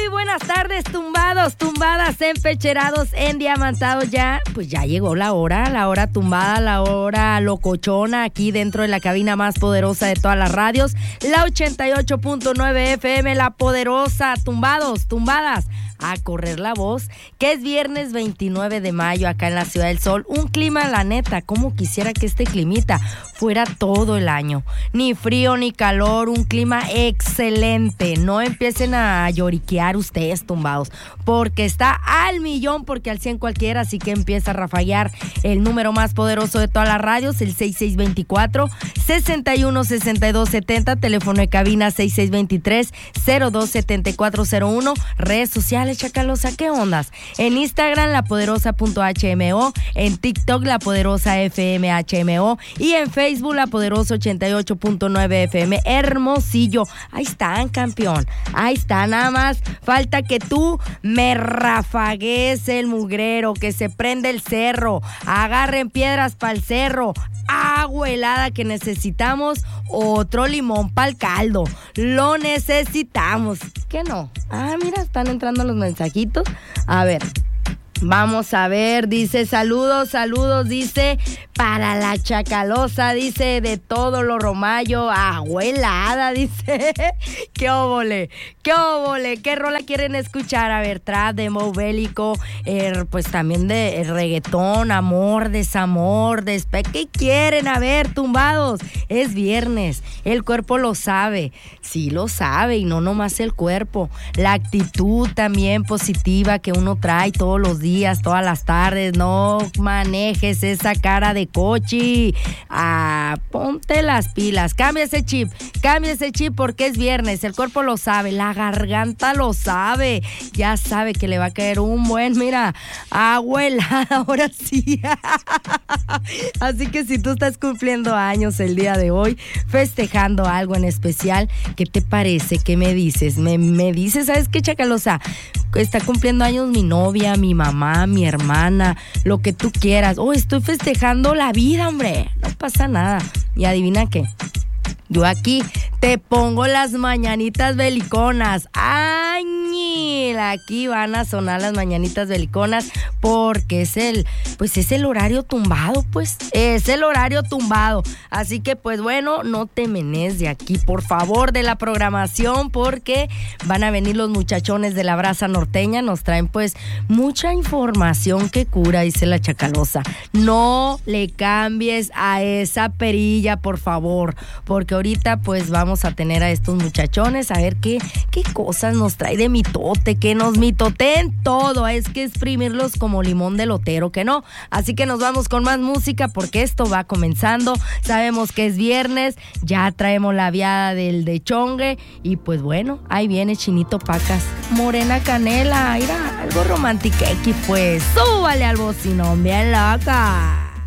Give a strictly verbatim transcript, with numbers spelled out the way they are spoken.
Muy buenas tardes, tumbados, tumbadas, empecherados, endiamantados. Ya, pues ya llegó la hora, la hora tumbada, la hora locochona aquí dentro de la cabina más poderosa de todas las radios, la ochenta y ocho punto nueve F M, la poderosa. Tumbados, tumbadas, a correr la voz, que es viernes veintinueve de mayo acá en la Ciudad del Sol. Un clima, la neta, como quisiera que este climita fuera todo el año. Ni frío ni calor, un clima excelente. No empiecen a lloriquear ustedes, tumbados, porque está al millón, porque al cien cualquiera, así que empieza a rafaguear el número más poderoso de todas las radios, el seis seis dos cuatro, seis uno, seis dos siete cero, teléfono de cabina seis seis dos tres, cero dos siete cuatro cero uno, redes sociales, Chacalosa, ¿qué ondas? En Instagram, lapoderosa.hmo, en TikTok, La Poderosa F M H M O, y en Facebook, La Poderosa ochenta y ocho punto nueve F M. Hermosillo. Ahí están, campeón. Ahí está, nada más falta que tú me rafagues el mugrero, que se prende el cerro, agarren piedras para el cerro, agua helada que necesitamos, otro limón para el caldo, lo necesitamos. ¿Qué no? Ah, mira, están entrando los mensajitos. A ver, vamos a ver, dice saludos, saludos, dice para la Chacalosa, dice de todo lo Romayo, agua helada, dice. Qué óvole, qué óvole, qué rola quieren escuchar. A ver, trap, demo bélico, eh, pues también de eh, reggaetón, amor, desamor, despe... ¿Qué quieren? A ver, tumbados, es viernes, el cuerpo lo sabe, sí lo sabe, y no nomás el cuerpo, la actitud también positiva que uno trae todos los días, todas las tardes. No manejes esa cara de cochi. Ah, ponte las pilas, cambia ese chip, cambia ese chip porque es viernes, el cuerpo lo sabe, la garganta lo sabe, ya sabe que le va a caer un buen, mira, agua helada, ahora sí. Así que si tú estás cumpliendo años el día de hoy, festejando algo en especial, ¿qué te parece? ¿Qué me dices? Me, me dices, ¿sabes qué, Chacalosa? Está cumpliendo años mi novia, mi mamá, mi hermana, lo que tú quieras. Oh, estoy festejando la vida, hombre. No pasa nada. Y adivina qué. Yo aquí te pongo las mañanitas beliconas. ¡Añil! Aquí van a sonar las mañanitas beliconas porque es el, pues es el horario tumbado, pues. Es el horario tumbado. Así que, pues bueno, no te menes de aquí, por favor, de la programación, porque van a venir los muchachones de la Brasa Norteña. Nos traen, pues, mucha información que cura, dice la Chacalosa. No le cambies a esa perilla, por favor, porque ahorita pues vamos a tener a estos muchachones a ver qué, qué cosas nos trae de mitote, que nos mitoteen todo, es que exprimirlos como limón de lotero, que no. Así que nos vamos con más música porque esto va comenzando, sabemos que es viernes, ya traemos la viada del de chongue y pues bueno, ahí viene Chinito Pacas, Morena Canela, mira, algo romantiquequi pues, súbale al bocinón bien loca.